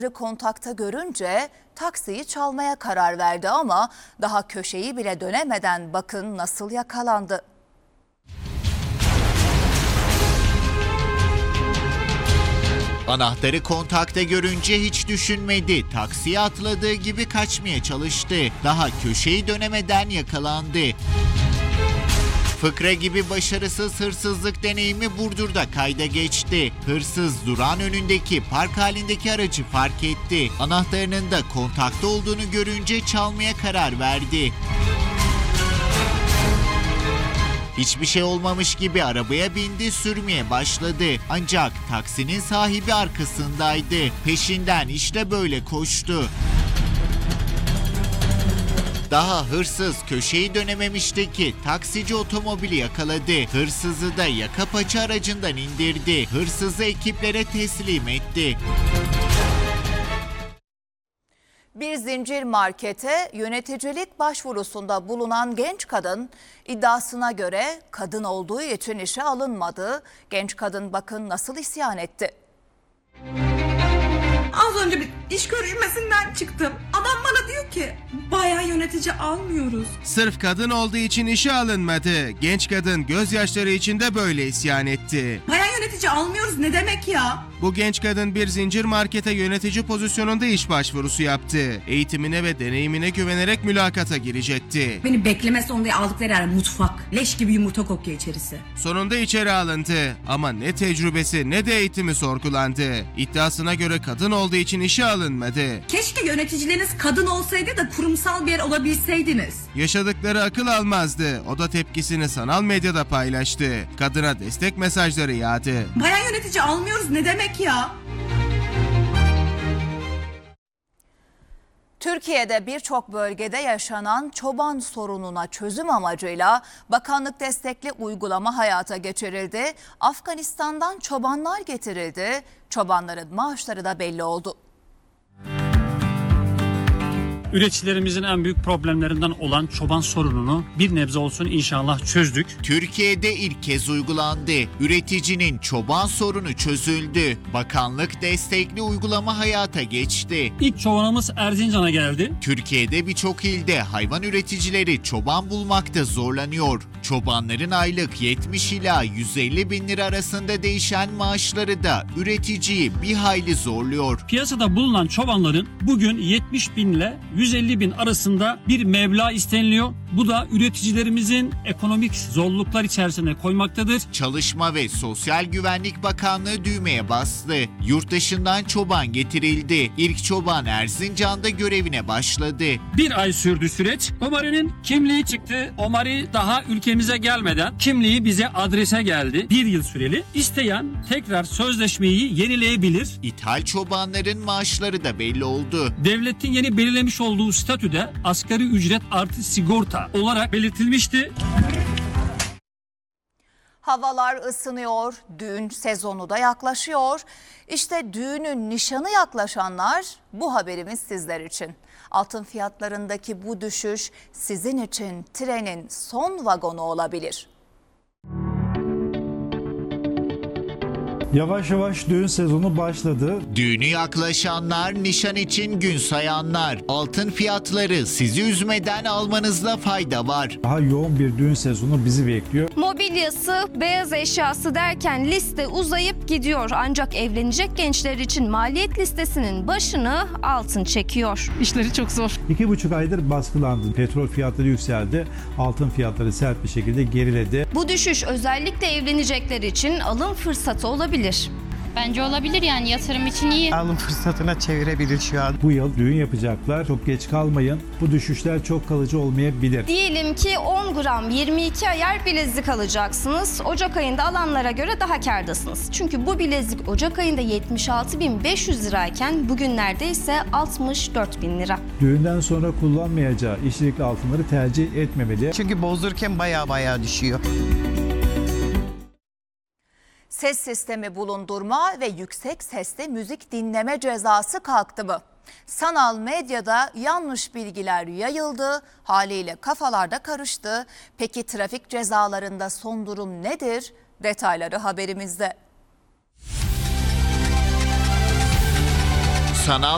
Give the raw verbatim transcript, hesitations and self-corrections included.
kontakta görünce taksiyi çalmaya karar verdi ama daha köşeyi bile dönemeden bakın nasıl yakalandı. Anahtarı kontakta görünce hiç düşünmedi. Taksiye atladığı gibi kaçmaya çalıştı. Daha köşeyi dönemeden yakalandı. Fıkra gibi başarısız hırsızlık deneyimi Burdur'da kayda geçti. Hırsız durağın önündeki park halindeki aracı fark etti. Anahtarının da kontakta olduğunu görünce çalmaya karar verdi. Hiçbir şey olmamış gibi arabaya bindi, sürmeye başladı. Ancak taksinin sahibi arkasındaydı. Peşinden işte böyle koştu. Daha hırsız köşeyi dönememişti ki taksici otomobili yakaladı. Hırsızı da yaka paça aracından indirdi. Hırsızı ekiplere teslim etti. Bir zincir markete yöneticilik başvurusunda bulunan genç kadın iddiasına göre kadın olduğu için işe alınmadı. Genç kadın bakın nasıl isyan etti. Az önce bir iş görüşmesinden çıktım. Adam bana diyor ki bayağı yönetici almıyoruz. Sırf kadın olduğu için işe alınmadı. Genç kadın gözyaşları içinde böyle isyan etti. Bayağı yönetici almıyoruz ne demek ya? Bu genç kadın bir zincir markete yönetici pozisyonunda iş başvurusu yaptı. Eğitimine ve deneyimine güvenerek mülakata girecekti. Beni bekleme sonunda aldıkları yer mutfak. Leş gibi yumurta kokuyor içerisi. Sonunda içeri alındı ama ne tecrübesi ne de eğitimi sorgulandı. İddiasına göre kadın olduğu için işe alınmadı. Keşke yöneticileriniz kadın olsaydı da kurumsal bir yer olabilseydiniz. Yaşadıkları akıl almazdı. O da tepkisini sanal medyada paylaştı. Kadına destek mesajları yağdı. Bayağı yönetici almıyoruz ne demek ya? Türkiye'de birçok bölgede yaşanan çoban sorununa çözüm amacıyla bakanlık destekli uygulama hayata geçirildi. Afganistan'dan çobanlar getirildi. Çobanların maaşları da belli oldu. Üreticilerimizin en büyük problemlerinden olan çoban sorununu bir nebze olsun inşallah çözdük. Türkiye'de ilk kez uygulandı. Üreticinin çoban sorunu çözüldü. Bakanlık destekli uygulama hayata geçti. İlk çobanımız Erzincan'a geldi. Türkiye'de birçok ilde hayvan üreticileri çoban bulmakta zorlanıyor. Çobanların aylık yetmiş ila yüz elli bin lira arasında değişen maaşları da üreticiyi bir hayli zorluyor. Piyasada bulunan çobanların bugün yetmiş bin ile yüz elli bin arasında bir meblağ isteniliyor. Bu da üreticilerimizin ekonomik zorluklar içerisine koymaktadır. Çalışma ve Sosyal Güvenlik Bakanlığı düğmeye bastı. Yurt dışından çoban getirildi. İlk çoban Erzincan'da görevine başladı. Bir ay sürdü süreç. Omari'nin kimliği çıktı. Omari daha ülkemize gelmeden kimliği bize adrese geldi. Bir yıl süreli. İsteyen tekrar sözleşmeyi yenileyebilir. İthal çobanların maaşları da belli oldu. Devletin yeni belirlemiş olduğu statüde asgari ücret artı sigorta olarak belirtilmişti. Havalar ısınıyor, düğün sezonu da yaklaşıyor. İşte düğünün nişanı yaklaşanlar bu haberimiz sizler için. Altın fiyatlarındaki bu düşüş sizin için trenin son vagonu olabilir. Yavaş yavaş düğün sezonu başladı. Düğünü yaklaşanlar, nişan için gün sayanlar. Altın fiyatları sizi üzmeden almanızda fayda var. Daha yoğun bir düğün sezonu bizi bekliyor. Mobilyası, beyaz eşyası derken liste uzayıp gidiyor. Ancak evlenecek gençler için maliyet listesinin başını altın çekiyor. İşleri çok zor. İki buçuk aydır baskılandı. Petrol fiyatları yükseldi. Altın fiyatları sert bir şekilde geriledi. Bu düşüş özellikle evlenecekler için alım fırsatı olabilir. Bence olabilir, yani yatırım için iyi. Alım fırsatına çevirebilir şu an. Bu yıl düğün yapacaklar. Çok geç kalmayın. Bu düşüşler çok kalıcı olmayabilir. Diyelim ki on gram yirmi iki ayar bilezik alacaksınız. Ocak ayında alanlara göre daha kârdasınız. Çünkü bu bilezik Ocak ayında yetmiş altı bin beş yüz lirayken bugünlerde ise altmış dört bin lira. Düğünden sonra kullanmayacağı işçilikli altınları tercih etmemeli. Çünkü bozdururken baya baya düşüyor. Ses sistemi bulundurma ve yüksek sesle müzik dinleme cezası kalktı mı? Sanal medyada yanlış bilgiler yayıldı, haliyle kafalarda karıştı. Peki trafik cezalarında son durum nedir? Detayları haberimizde. Sanal